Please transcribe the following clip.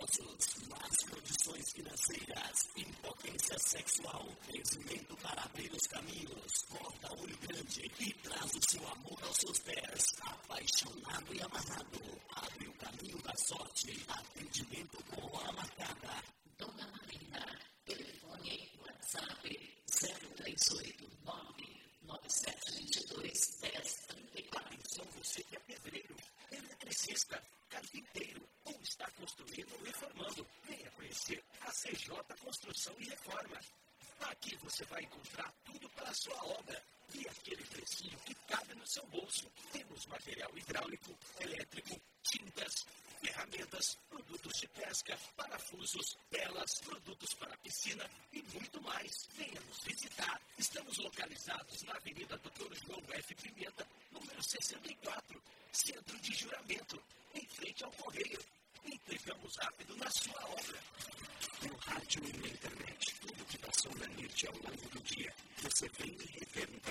idosos, más condições financeiras, impotência sexual, crescimento para abrir os caminhos, corta o olho grande e traz o seu amor aos seus pés, apaixonado e amarrado, abre o caminho da sorte, atendimento com hora marcada. Dona Marina, telefone WhatsApp 0389-9722-1034. Atenção você que é pedreiro, eletricista, carpinteiro ou está construindo ou reformando. Venha conhecer a CJ Construção e Reforma. Aqui você vai encontrar tudo para a sua obra e aquele precinho que cabe no seu bolso. Temos material hidráulico, elétrico, tintas, ferramentas, produtos de pesca, parafusos, velas, produtos para piscina e muito mais. Venha nos visitar. Estamos localizados na Avenida Dr. João F. Pimenta, número 64, Centro de Juramento, em frente ao Correio. Entregamos rápido na sua obra. No rádio e na internet, tudo que passou na NIT ao longo do dia, você vem e revê